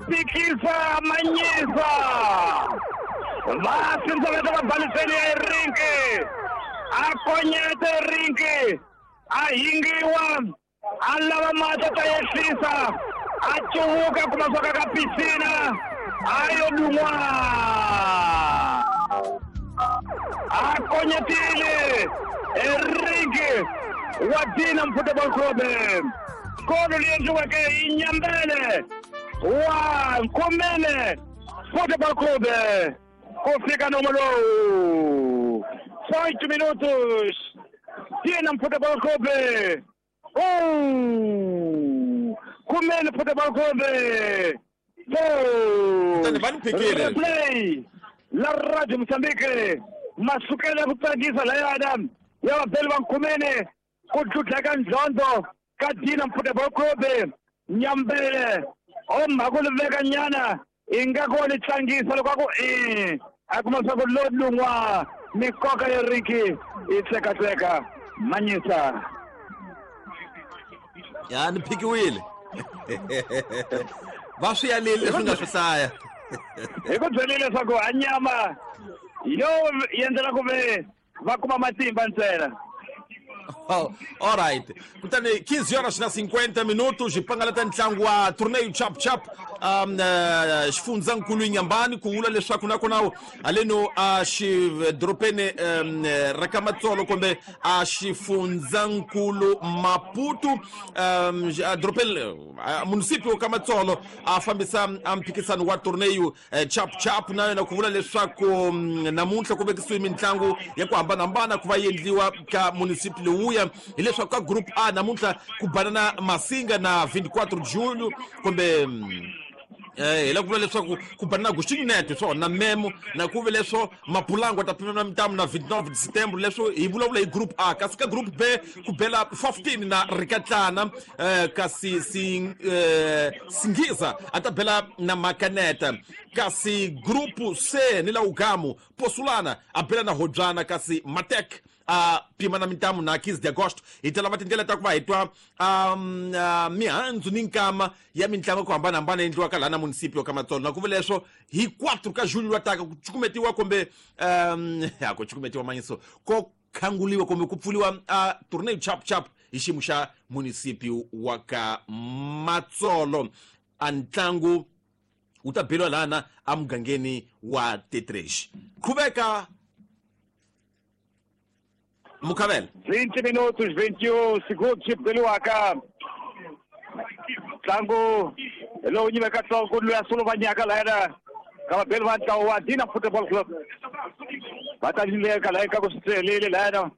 Pikisa Manyisa vasinzaveta vabhaliseni ya ringi akonyete ringi ahingiwa alava mata tayehlisa achuhuka kumasoka ka piscina ayodumwa akonyetile eringi wa Dinamo Football Club skolo liyenziweke inyambele wa Nkumene Football Club kufika nomolo 5 minutos Dinamo Football Club Nkumene Football Club play la Radio Mozambique masukela kutangisa la Adam ya wabeli wa Nkumene kuthutheka ndlondo ka Dinamo Football Club nyambele omakuluveka nyana ingakho litsangisa lokho akumasa kulodlungwa mikoka yeriki itseka Manyisa yani phikiwile vaswiyalile leswi nga swisaya ikubyelile swaku anyama yo yendlela ku ve va kuma matimba ntsena. Oh, all right. Kutani 15 horas na 50 minutos ipangalata ntlangu wa torneio chap xifundzakulu Nyambani ku vula leswaku na konawo aleno a xidropene Rakamatsolo kumbe a xifundzakulu Maputo dropele municipio Kamatsolo a fambisa mphikisano wa torneio chap na ku vula leswaku namuntlha ku vekisiwe mitlangu ya ku hambanahambana ku va endliwa ka municipio uya hileswaku ka group A namuntlha ku banana Masinga na 24 Julho kumbe ila kuvula leswaku ku banana Agostinho Neto so na Memo na ku vula leswo Mapulango tapimana mitamu na 29 Setembro leswo hi vulavula hi group A kasi ka group B ku bela 15 na Rikatlana kasi Singiza atabela na Makaneta kasi group C ni la Ugamo Posulana abela na Hodjana kasi Matek pima na mitamu na 15 de agosto itela vatindlela ta ku va hitwa mihandzu ni nkama ya mitlangu ku hambanahambana endliwa ka lana municipio ka Matsolo na ku vula leswo hi 4 ka Julho wa taka ku cukumetiwa kumbe ku cukumetiwa Manyiso ko khanguliwa kumbe ku pfuliwa torneio chap hi xiyimo xa municipio wa ka Matsolo antlangu wu ta beliwa lana amugangeni wa Tetresh khuveka Mukabel 20 minutos 21 segundos chipeliwaka tlangu lo nyimeka tlangu lo ya solo banyaka laera kama belwa ntao wa Dinamo Football Club batalile kala ka ku sitselele laera